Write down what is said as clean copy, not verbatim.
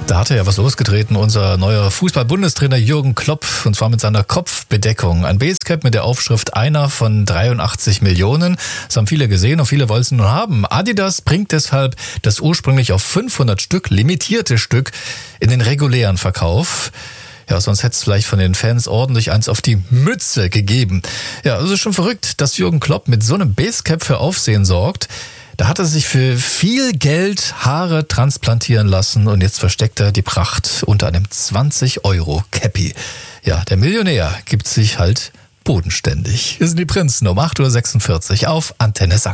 Da hat er ja was losgetreten, unser neuer Fußball-Bundestrainer Jürgen Klopp, und zwar mit seiner Kopfbedeckung. Ein Basecap mit der Aufschrift einer von 83 Millionen. Das haben viele gesehen und viele wollen es nun haben. Adidas bringt deshalb das ursprünglich auf 500 Stück limitierte Stück in den regulären Verkauf. Ja, sonst hätte es vielleicht von den Fans ordentlich eins auf die Mütze gegeben. Ja, also schon verrückt, dass Jürgen Klopp mit so einem Basecap für Aufsehen sorgt. Da hat er sich für viel Geld Haare transplantieren lassen und jetzt versteckt er die Pracht unter einem 20-Euro-Cappy. Ja, der Millionär gibt sich halt bodenständig. Hier sind die Prinzen um 8.46 Uhr auf Antenne Sachsen.